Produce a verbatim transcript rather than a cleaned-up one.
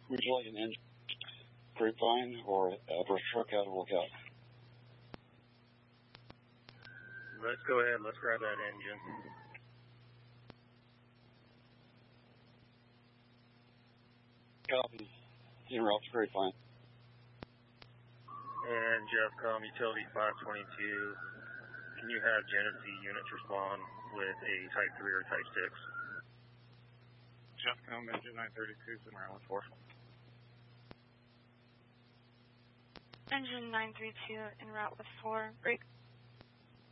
Would you like an engine grapevine or a brush truck out of lookout? Let's go ahead. Let's grab that engine. Copy. En route to grapevine. And Jeffcom, Utility five twenty-two, can you have Genesee units respond with a Type three or Type six? Jeffcom, engine nine thirty-two, en route with four. Engine nine thirty-two, en route with four, break.